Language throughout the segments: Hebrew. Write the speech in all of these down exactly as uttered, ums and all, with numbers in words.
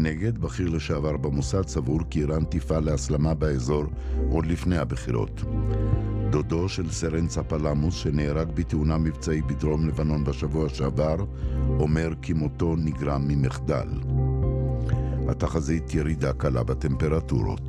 מנגד, בכיר לשעבר במוסד סבור כי איראן תפעל להסלמה באזור עוד לפני הבחירות. דודו של סרן צפלמוס, שנהרג בתאונה מבצעית בדרום לבנון בשבוע שעבר, אומר כי מותו נגרם ממחדל. התחזית ירידה קלה בטמפרטורות.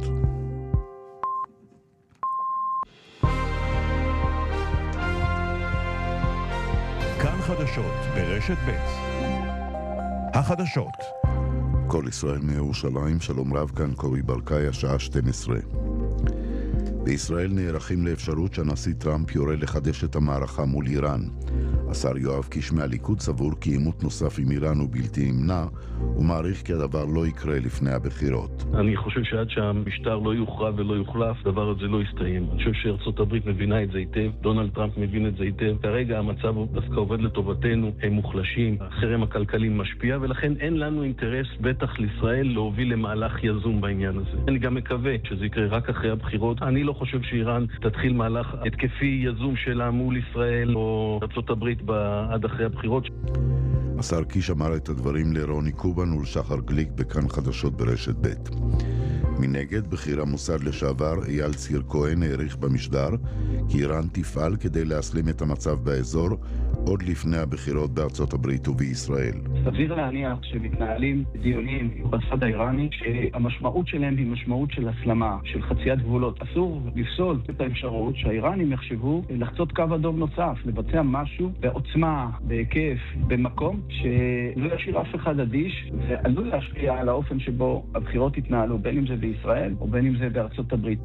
כאן חדשות ברשת ב'. החדשות. כל ישראל מירושלים, שלום רב, כאן קובי ברקאי, השעה שתים עשרה. בישראל נערכים לאפשרות שהנשיא טראמפ יורה לחדש את המערכה מול איראן. השר יואב קיש מהליכוד סבור כי עימות נוסף עם איראן הוא בלתי נמנע, ומעריך כי הדבר לא יקרה לפני הבחירות. אני חושב שעד שהמשטר לא יוכרע ולא יוחלף, הדבר הזה לא יסתיים. אני חושב שארצות הברית מבינה את זה היטב, דונלד טראמפ מבין את זה היטב. כרגע המצב דווקא עובד לטובתנו, הם מוחלשים, החרם הכלכלי משפיע, ולכן אין לנו אינטרס בטח לישראל להוביל למהלך יזום בעניין הזה. אני גם מקווה שזה יקרה רק אחרי הבחירות. אני לא חושב שאיראן תתחיל מהלך התקפי יזום שלה מול ישראל או ארצות הברית עד אחרי הבחירות. השר קיש אמר את הדברים לרוני קובן ולשחר גליק בכאן חדשות ברשת ב'. מנגד, בכיר המוסד לשעבר אייל ציר כהן העריך במשדר כי איראן תפעל כדי להסלים את המצב באזור עוד לפני הבחירות בארצות הברית ובישראל. סביר להניח שמתנהלים דיונים בצד האיראני שהמשמעות שלהם היא משמעות של הסלמה, של חציית גבולות. אסור לפסול את האפשרות שהאיראנים יחשבו לחצות קו אדום נוסף, לבצע משהו בעוצמה, בהיקף, במקום שלא ישאיר אף אחד אדיש, ועלול להשפיע על האופן שבו הבחירות יתנהלו, בין אם זה בישראל או בין אם זה בארצות הברית.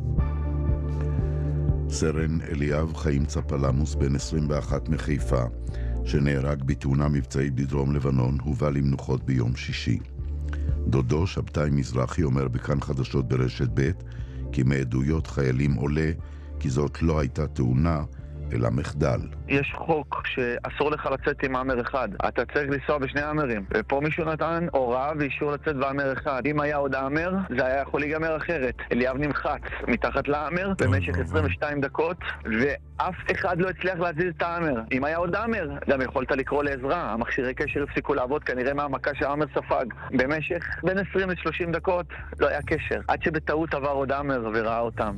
סרן אליאב חיים צפלמוס, בן עשרים ואחת מחיפה, שנהרג בתאונה מבצעית בדרום לבנון, הובא למנוחות ביום שישי. דודו שבתאי מזרחי אומר בכאן חדשות ברשת ב' כי מעדויות חיילים עולה כי זאת לא הייתה תאונה אלא מחדל. יש חוק שאסור לך לצאת עם האמר אחד. אתה צריך לנסוע בשני האמרים. ופה מישהו נתן הוראה ואישור לצאת באמר אחד. אם היה עוד האמר, זה היה יכול להיגמר אחרת. אליאב נמחץ מתחת לאמר במשך עשרים ושתיים דקות, ואף אחד לא הצליח להזיז את האמר. אם היה עוד האמר, גם יכולת לקרוא לעזרה. המכשירי קשר הפסיקו לעבוד, כנראה מהמכה שהאמר ספג. במשך בין עשרים לשלושים דקות לא היה קשר. עד שבטעות עבר עוד האמר וראה אותם.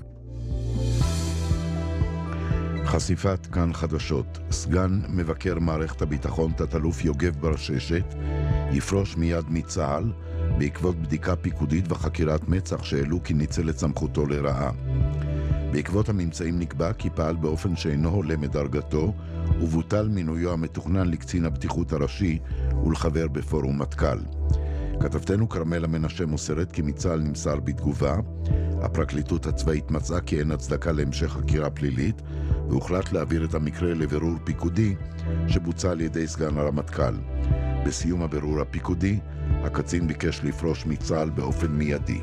חשיפת כאן חדשות. סגן מבקר מערכת הביטחון תת-אלוף יוגב ברששת יפרוש מיד מצה"ל בעקבות בדיקה פיקודית וחקירת מצ"ח שהעלו כי ניצל את סמכותו לרעה. בעקבות הממצאים נקבע כי פעל באופן שאינו הולם את דרגתו ובוטל מינויו המתוכנן לקצין הבטיחות הראשי ולחבר בפורום מטכ"ל. כתבתנו קרמלה מנשה מוסרת כי מצה"ל נמסר בתגובה. הפרקליטות הצבאית מצאה כי אין הצדקה להמשך חקירה פלילית, והוחלט להעביר את המקרה לבירור פיקודי שבוצע על ידי סגן הרמטכ"ל. בסיום הבירור הפיקודי, הקצין ביקש לפרוש מצה"ל באופן מיידי.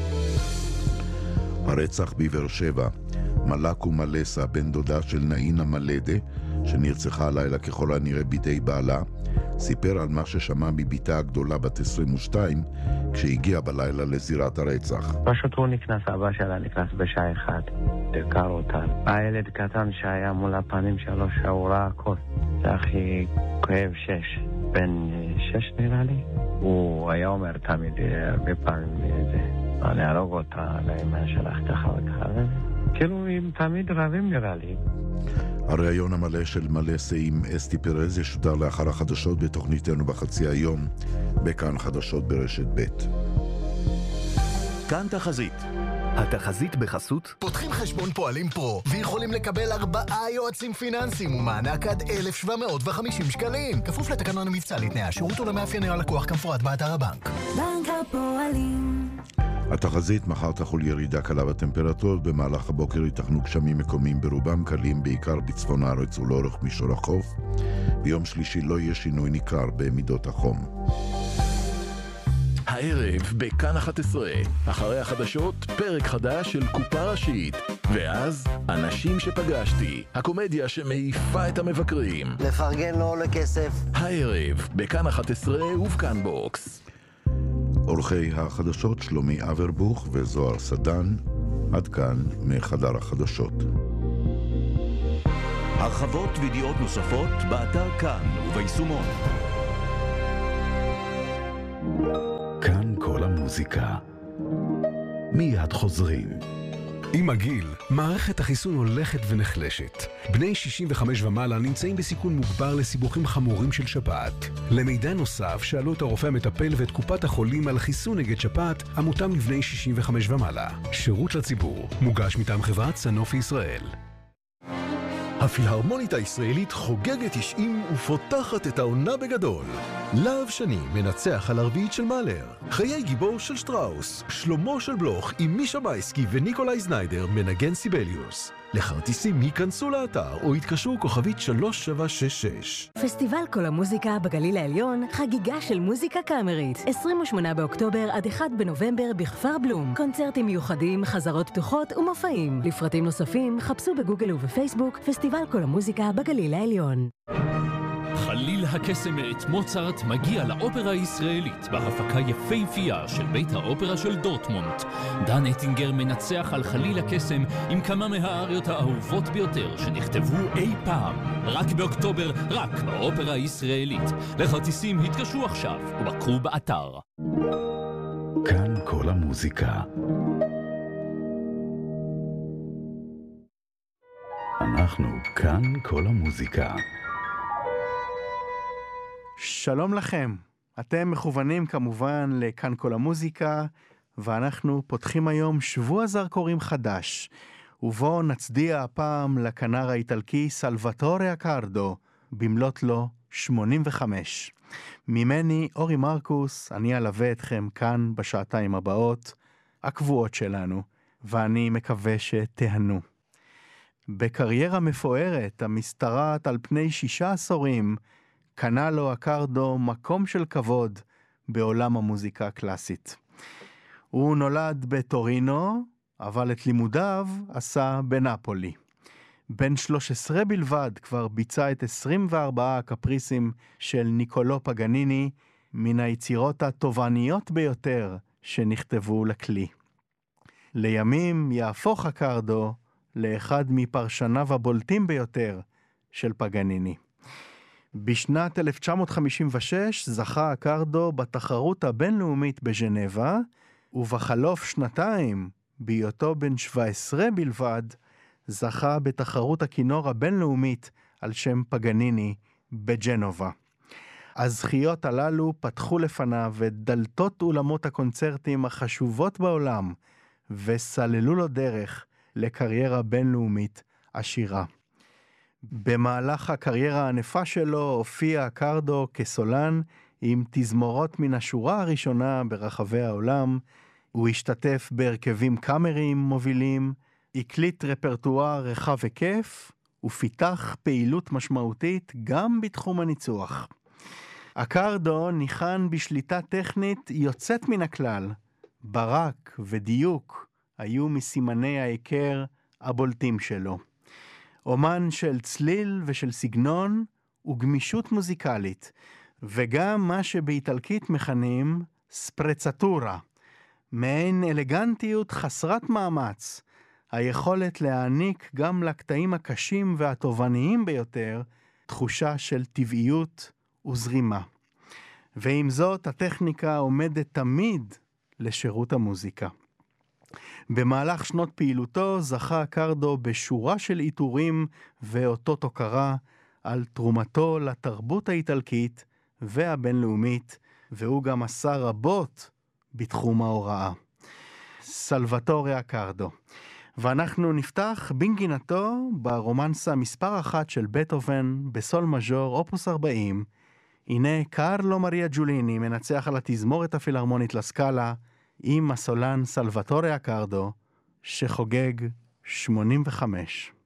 הרצח בבאר שבע. מלאקו מלסה, בן דודה של נאינה מלדה, שנרצחה הלילה ככל הנראה בידי בעלה, סיפר על מה ששמע מביתה הגדולה בת עשרים ושתיים כשהגיע בלילה לזירת הרצח. פשוט הוא נכנס, אבא שלה נכנס בשעה אחת, דקר אותה. הילד קטן שהיה מול הפנים שלו שהוא ראה הכל. זה הכי כואב שש, בן שש נראה לי. הוא היה אומר תמיד הרבה פעמים זה, אני ארוג אותה לאמא שלך ככה וככה. כאילו הם תמיד רבים נראה לי. הראיון המלא של מלסה עם אסתי פרז ישודר לאחר החדשות בתוכניתנו בחצי היום בכאן חדשות ברשת ב'. כאן תחזית. התחזית בחסות פותחים חשבון פועלים פרו ויכולים לקבל ארבעה יועצים פיננסיים ומענק עד אלף שבע מאות וחמישים שקלים, כפוף לתקנון המבצע, לתנאי השירות ולמאפייני הלקוח כמפורט באתר הבנק. בנק הפועלים. התחזית: מחר תחול ירידה קלה בטמפרטורות, במהלך הבוקר ייתכנו גשמים מקומיים ברובם קלים, בעיקר בצפון הארץ ולאורך מישור החוף. ביום שלישי לא יהיה שינוי ניכר במידות החום. הערב בכאן אחת עשרה, אחרי החדשות, פרק חדש של קופה ראשית. ואז, אנשים שפגשתי, הקומדיה שמעיפה את המבקרים. לפרגן לא עולה כסף. הערב בכאן אחת עשרה ובכאן בוקס. אורחי החדשות שלומי אברבוך וזוהר סדן. עד כאן מחדר החדשות. הרחבות וידיעות נוספות באתר כאן וביישומון. כאן כל המוזיקה. מיד חוזרים. עם הגיל, מערכת החיסון הולכת ונחלשת. בני שישים וחמש ומעלה נמצאים בסיכון מוגבר לסיבוכים חמורים של שפעת. למידע נוסף, שאלו את הרופא המטפל ואת קופת החולים על חיסון נגד שפעת, המותאם לבני שישים וחמש ומעלה. שירות לציבור, מוגש מטעם חברת סנופי ישראל. הפילהרמונית הישראלית חוגגת תשעים ופותחת את העונה בגדול. להב שני מנצח על הרביעית של מאלר, חיי גיבור של שטראוס, שלמה של בלוך עם מישה מייסקי וניקולאי זניידר מנגן סיבליוס. לכרטיסים ייכנסו לאתר או יתקשרו כוכבית שלוש שבע שש שש. פסטיבל כל המוזיקה בגליל העליון, חגיגה של מוזיקה קאמרית. עשרים ושמונה באוקטובר עד אחד בנובמבר בכפר בלום. קונצרטים מיוחדים, חזרות פתוחות ומופעים. לפרטים נוספים חפשו בגוגל ובפייסבוק פסטיבל כל המוזיקה בגליל העליון. חליל הקסם מאת מוצרט מגיע לאופרה הישראלית בהפקה יפהפייה של בית האופרה של דורטמונד. דן אטינגר מנצח על חליל הקסם עם כמה מהאריות האהובות ביותר שנכתבו אי פעם. רק באוקטובר, רק באופרה הישראלית. לכרטיסים התקשרו עכשיו ובקרו באתר. כאן כל המוזיקה. אנחנו כאן כל המוזיקה. שלום לכם, אתם מכוונים כמובן לכאן כל המוזיקה, ואנחנו פותחים היום שבוע זרקורים חדש, ובו נצדיע הפעם לכנר האיטלקי סלווטורי אקרדו, במלאת לו שמונים וחמש. ממני אורי מרקוס, אני אלווה אתכם כאן בשעתיים הבאות, הקבועות שלנו, ואני מקווה שתהנו. בקריירה מפוארת המשתרעת על פני שישה עשורים, קנה לו אקרדו מקום של כבוד בעולם המוזיקה הקלאסית. הוא נולד בטורינו, אבל את לימודיו עשה בנפולי. בן שלוש עשרה בלבד כבר ביצע את עשרים וארבעה הקפריסים של ניקולו פגניני, מן היצירות התובעניות ביותר שנכתבו לכלי. לימים יהפוך אקרדו לאחד מפרשניו הבולטים ביותר של פגניני. בשנת אלף תשע מאות חמישים ושש זכה אקרדו בתחרות הבינלאומית בז'נבה, ובחלוף שנתיים, בהיותו בן שבע עשרה בלבד, זכה בתחרות הכינור הבינלאומית על שם פגניני בג'נובה. הזכיות הללו פתחו לפניו את דלתות אולמות הקונצרטים החשובות בעולם, וסללו לו דרך לקריירה בינלאומית עשירה. במהלך הקריירה הענפה שלו הופיע אקרדו כסולן עם תזמורות מן השורה הראשונה ברחבי העולם. הוא השתתף בהרכבים קאמריים מובילים, הקליט רפרטואר רחב היקף ופיתח פעילות משמעותית גם בתחום הניצוח. אקרדו ניחן בשליטה טכנית יוצאת מן הכלל. ברק ודיוק היו מסימני ההיכר הבולטים שלו. אומן של צליל ושל סגנון וגמישות מוזיקלית, וגם מה שבאיטלקית מכנים ספרצטורה, מעין אלגנטיות חסרת מאמץ, היכולת להעניק גם לקטעים הקשים והתובעניים ביותר תחושה של טבעיות וזרימה. ועם זאת הטכניקה עומדת תמיד לשירות המוזיקה. במהלך שנות פעילותו זכה אקרדו בשורה של עיטורים ואותות הוקרה על תרומתו לתרבות האיטלקית והבינלאומית, והוא גם עשה רבות בתחום ההוראה. סלווטורי אקרדו. ואנחנו נפתח בנגינתו ברומנסה מספר אחת של בטהובן בסול מז'ור אופוס ארבעים. הנה קרלו מריה ג'וליני מנצח על התזמורת הפילהרמונית לסקאלה עם הסולן סלווטורי אקרדו שחוגג שמונים וחמש.